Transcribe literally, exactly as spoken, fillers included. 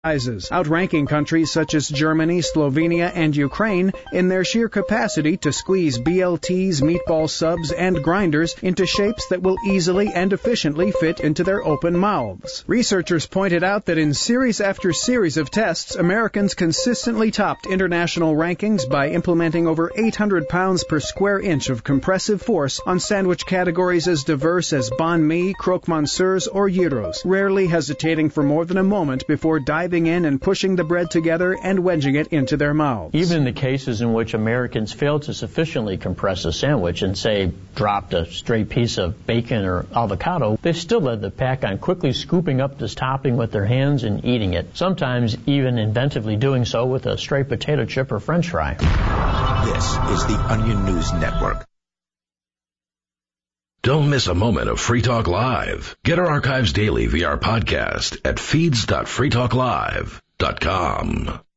outranking countries such as Germany, Slovenia, and Ukraine in their sheer capacity to squeeze B L Ts, meatball subs, and grinders into shapes that will easily and efficiently fit into their open mouths. Researchers pointed out that in series after series of tests, Americans consistently topped international rankings by implementing over eight hundred pounds per square inch of compressive force on sandwich categories as diverse as banh mi, croque monsieurs, or gyros, rarely hesitating for more than a moment before diving in and pushing the bread together and wedging it into their mouths. Even in the cases in which Americans failed to sufficiently compress a sandwich and, say, dropped a stray piece of bacon or avocado, they still led the pack on quickly scooping up this topping with their hands and eating it, sometimes even inventively doing so with a stray potato chip or french fry. This is the Onion News Network. Don't miss a moment of Free Talk Live. Get our archives daily via our podcast at feeds dot free talk live dot com.